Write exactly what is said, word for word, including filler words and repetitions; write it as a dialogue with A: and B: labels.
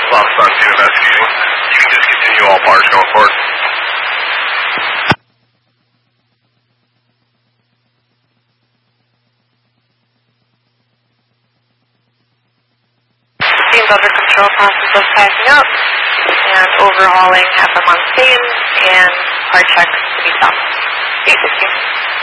A: Lost on two investigating. You can discontinue all parts going forward.
B: Seems under control, process of packing up and overhauling, have them on scene, and hard checks to be done. eight sixteen.